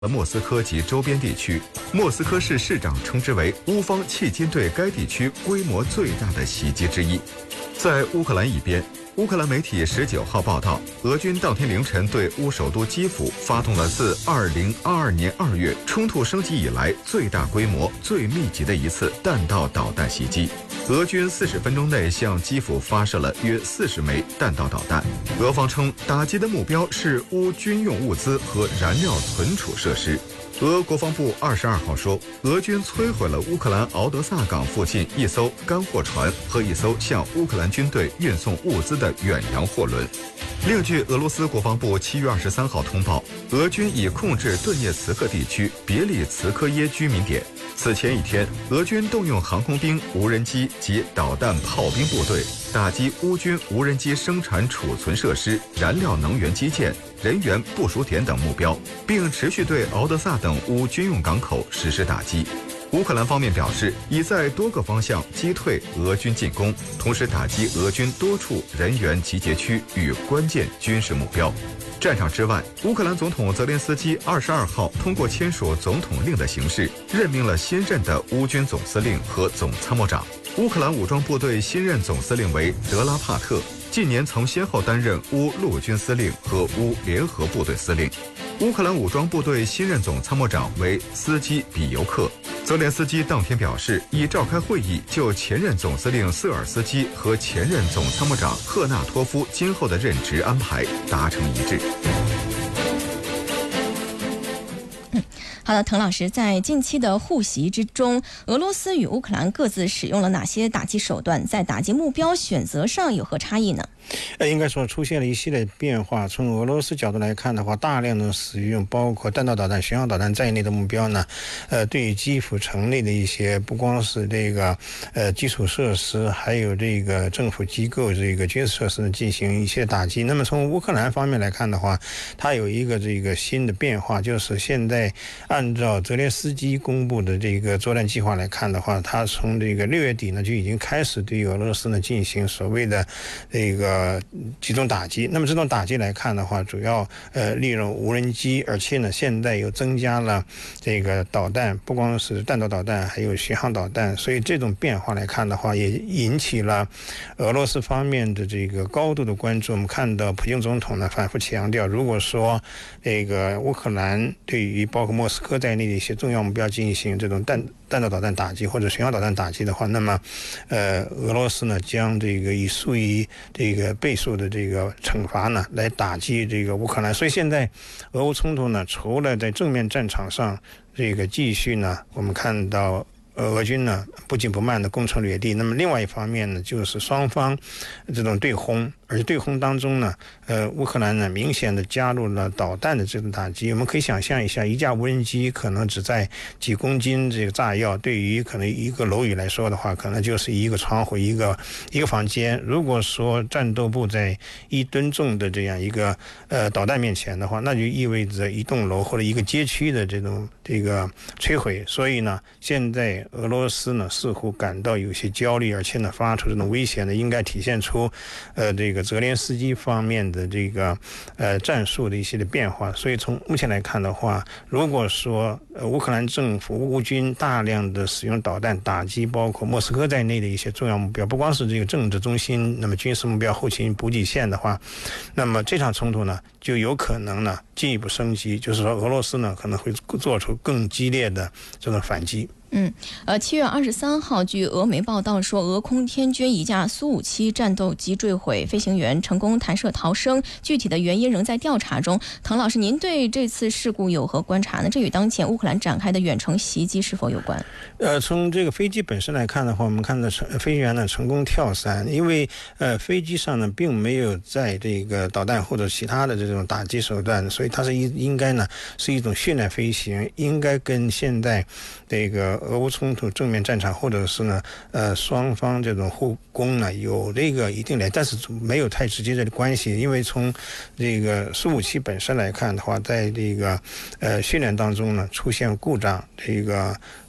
莫斯科及周边地区。莫斯科市市长称之为乌方迄今对该地区规模最大的袭击之一。在乌克兰一边，乌克兰媒体19号报道，俄军当天凌晨对乌首都基辅发动了自2022年2月冲突升级以来最大规模、最密集的一次弹道导弹袭击。俄军40分钟内向基辅发射了约40枚弹道导弹。俄方称，打击的目标是乌军用物资和燃料存储设施。俄国防部22号说，俄军摧毁了乌克兰敖德萨港附近一艘干货船和一艘向乌克兰军队运送物资的远洋货轮。另据俄罗斯国防部7月23号通报，俄军已控制顿涅茨克地区别利茨科耶居民点。此前一天，俄军动用航空兵、无人机及导弹炮兵部队，打击乌军无人机生产储存设施、燃料能源基建、人员部署点等目标，并持续对敖德萨等乌军用港口实施打击。乌克兰方面表示，已在多个方向击退俄军进攻，同时打击俄军多处人员集结区与关键军事目标。战场之外，乌克兰总统泽连斯基22号通过签署总统令的形式，任命了新任的乌军总司令和总参谋长。乌克兰武装部队新任总司令为德拉帕特，近年曾先后担任乌陆军司令和乌联合部队司令。乌克兰武装部队新任总参谋长为斯基比尤克。泽连斯基当天表示，已召开会议，就前任总司令瑟尔斯基和前任总参谋长赫纳托夫今后的任职安排达成一致。 好的，滕老师，在近期的互袭之中，俄罗斯与乌克兰各自使用了哪些打击手段？在打击目标选择上有何差异呢？ 应该说出现了一系列变化。从俄罗斯角度来看的话，大量的使用包括弹道导弹、巡航导弹在内的目标呢，对于基辅城内的一些不光是这个基础设施，还有这个政府机构这个军事设施进行一些打击。那么从乌克兰方面来看的话，它有一个这个新的变化，就是现在按照泽连斯基公布的这个作战计划来看的话，他从这个6月底呢就已经开始对俄罗斯呢进行所谓的这个集中打击。那么这种打击来看的话，主要利用无人机，而且呢现在又增加了这个导弹，不光是弹道导弹，还有巡航导弹。所以这种变化来看的话，也引起了俄罗斯方面的这个高度的关注。我们看到普京总统呢反复强调，如果说这个乌克兰对于包括莫斯科在内的一些重要目标进行这种弹道导弹打击或者巡航导弹打击的话，那么俄罗斯呢将这个以数以这个倍数的这个惩罚呢来打击这个乌克兰。所以现在俄乌冲突呢，除了在正面战场上这个继续呢，我们看到俄军呢不紧不慢的攻城略地，那么另外一方面呢，就是双方这种对轰，而对轰当中呢，乌克兰呢明显的加入了导弹的这种打击。我们可以想象一下，一架无人机可能只载几公斤这个炸药，对于可能一个楼宇来说的话，可能就是一个窗户、一个房间。如果说战斗部在1吨重的这样一个导弹面前的话，那就意味着一栋楼或者一个街区的这个摧毁。所以呢，现在俄罗斯呢似乎感到有些焦虑，而且呢发出这种威胁呢，应该体现出这个泽连斯基方面的这个战术的一些的变化。所以从目前来看的话，如果说乌克兰政府乌军大量的使用导弹打击包括莫斯科在内的一些重要目标，不光是这个政治中心，那么军事目标后勤补给线的话，那么这场冲突呢就有可能呢进一步升级，就是说俄罗斯呢可能会做出更激烈的这种反击。 7月23号，据俄媒报道说，俄空天军一架苏57战斗机坠毁，飞行员成功弹射逃生，具体的原因仍在调查中。滕老师，您对这次事故有何观察呢？这与当前乌克兰展开的远程袭击是否有关？ 从这个飞机本身来看的话，我们看到飞行员呢成功跳伞，因为飞机上呢并没有在这个导弹或者其他的这种打击手段，所以它是应该呢是一种训练飞行，应该跟现在这个俄乌冲突正面战场或者是呢双方这种互攻呢有这个一定的，但是没有太直接的关系。因为从这个苏57本身来看的话，在这个训练当中呢出现故障，这个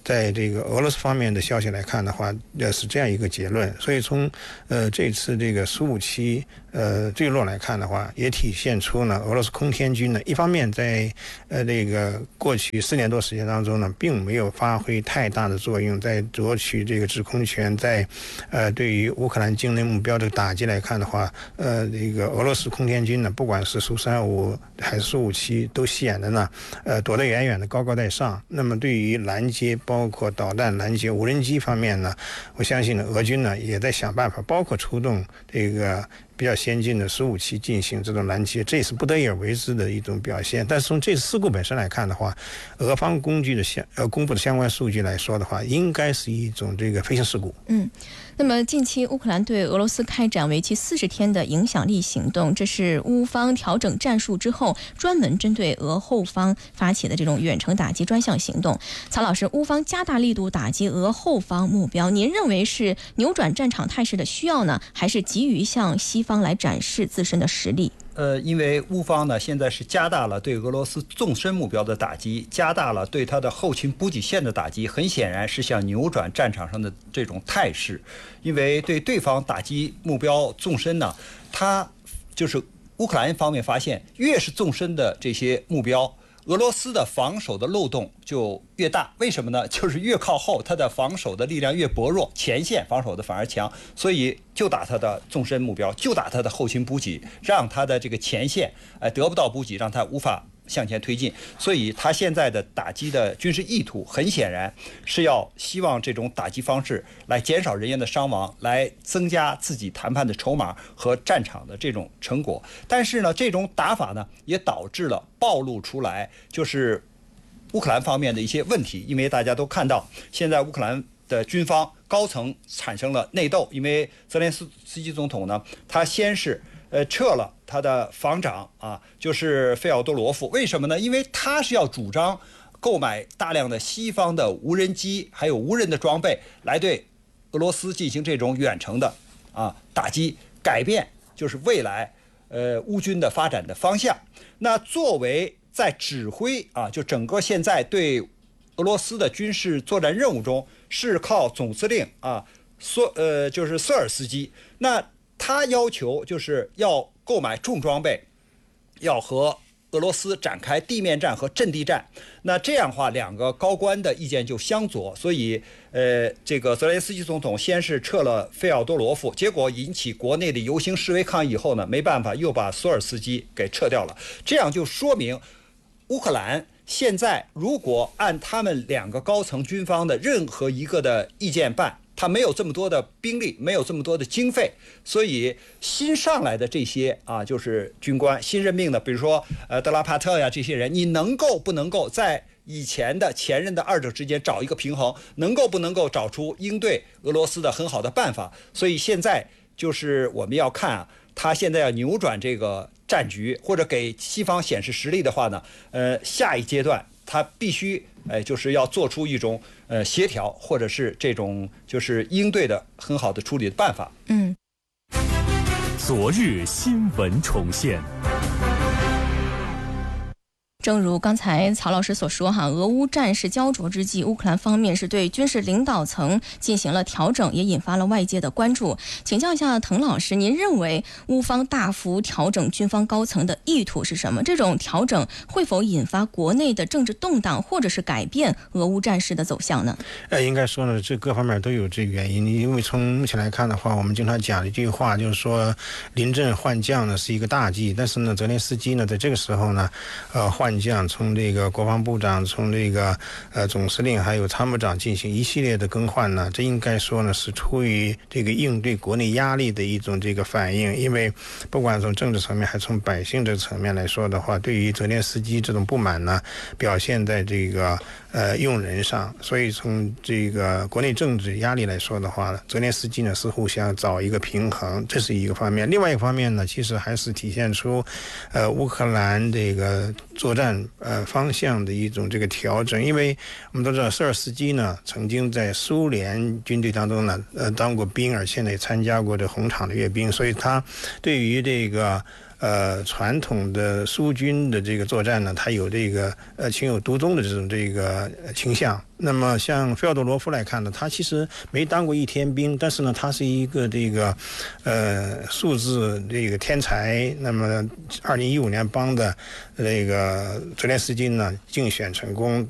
在这个俄罗斯方面的消息来看的话，是这样一个结论。所以从这次这个苏57坠落来看的话，也体现出呢俄罗斯空天军呢，一方面在这个过去4年多时间当中呢，并没有发挥太大的作用，在夺取这个制空权，在对于乌克兰境内目标的打击来看的话，这个俄罗斯空天军呢，不管是苏35还是苏57，都显得呢躲得远远的，高高在上。那么对于拦截，包括导弹拦截、无人机方面呢，我相信呢，俄军呢也在想办法，包括出动这个比较先进的苏57进行这种拦截，这也是不得已而为之的一种表现。但是从这次事故本身来看的话，俄方公布的相关数据来说的话，应该是一种这个飞行事故。 那么近期乌克兰对俄罗斯开展为期40天的影响力行动，这是乌方调整战术之后专门针对俄后方发起的这种远程打击专项行动。曹老师，乌方加大力度打击俄后方目标，您认为是扭转战场态势的需要呢，还是急于向西方来展示自身的实力？ 因为乌方呢现在是加大了对俄罗斯纵深目标的打击，加大了对它的后勤补给线的打击，很显然是想扭转战场上的这种态势。因为对对方打击目标纵深呢，它就是乌克兰方面发现，越是纵深的这些目标，俄罗斯的防守的漏洞就越大。为什么呢？就是越靠后，它的防守的力量越薄弱，前线防守的反而强，所以就打它的纵深目标，就打它的后勤补给，让它的这个前线得不到补给，让它无法向前推进。所以他现在的打击的军事意图很显然是要希望这种打击方式来减少人员的伤亡，来增加自己谈判的筹码和战场的这种成果。但是呢，这种打法呢也导致了暴露出来就是乌克兰方面的一些问题。因为大家都看到现在乌克兰的军方高层产生了内斗，因为泽连斯基总统呢，他先是撤了他的防长就是费奥多罗夫。为什么呢？因为他是要主张购买大量的西方的无人机还有无人的装备，来对俄罗斯进行这种远程的打击，改变就是未来乌军的发展的方向。那作为在指挥就整个现在对俄罗斯的军事作战任务中是靠总司令就是瑟尔斯基。那他要求就是要购买重装备，要和俄罗斯展开地面战和阵地战。那这样的话，两个高官的意见就相左，所以这个泽连斯基总统先是撤了费奥多罗夫，结果引起国内的游行示威抗议以后呢，没办法又把索尔斯基给撤掉了。这样就说明乌克兰现在如果按他们两个高层军方的任何一个的意见办，他没有这么多的兵力，没有这么多的经费，所以新上来的这些就是军官新任命的，比如说德拉帕特呀这些人，你能够不能够在以前的前任的二者之间找一个平衡，能够不能够找出应对俄罗斯的很好的办法？所以现在就是我们要看他现在要扭转这个战局，或者给西方显示实力的话呢，下一阶段他必须就是要做出一种协调，或者是这种就是应对的很好的处理的办法。 昨日新闻重现。 正如刚才曹老师所说俄乌战事焦灼之际，乌克兰方面是对军事领导层进行了调整，也引发了外界的关注。请教一下滕老师，您认为乌方大幅调整军方高层的意图是什么？这种调整会否引发国内的政治动荡，或者是改变俄乌战事的走向呢？ 应该说呢，这各方面都有这个原因。因为从目前来看的话，我们经常讲的一句话就是说，临阵换将呢是一个大忌。但是呢，泽连斯基呢在这个时候呢，换将，从这个国防部长，从这个总司令还有参谋长进行一系列的更换呢，这应该说呢是出于这个应对国内压力的一种这个反应。因为不管从政治层面还是从百姓这个层面来说的话，对于泽连斯基这种不满呢，表现在这个用人上。所以从这个国内政治压力来说的话，泽连斯基呢似乎想找一个平衡，这是一个方面。另外一个方面呢，其实还是体现出乌克兰这个作战方向的一种这个调整。因为我们都知道瑟尔斯基呢曾经在苏联军队当中呢当过兵，而现在也参加过这红场的阅兵，所以他对于这个传统的苏军的这个作战呢，他有这个情有独钟的这个倾向。那么像费奥多罗夫来看呢，他其实没当过一天兵，但是呢，他是一个这个数字这个天才。那么2015年帮的这个泽连斯基呢竞选成功，